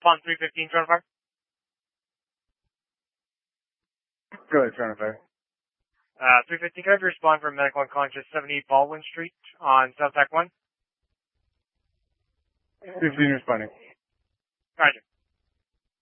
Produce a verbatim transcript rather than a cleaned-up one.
Pond three fifteen, trying to fire. Go ahead, trying to fire. Uh, three fifteen, can I have you respond for medical unconscious seventy Baldwin Street on South Tac one? fifteen responding. Roger.